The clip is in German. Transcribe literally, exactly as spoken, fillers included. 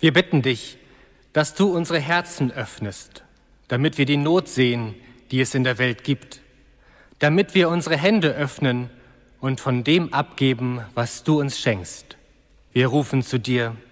Wir bitten dich, dass du unsere Herzen öffnest, damit wir die Not sehen, die es in der Welt gibt, damit wir unsere Hände öffnen und von dem abgeben, was du uns schenkst. Wir rufen zu dir: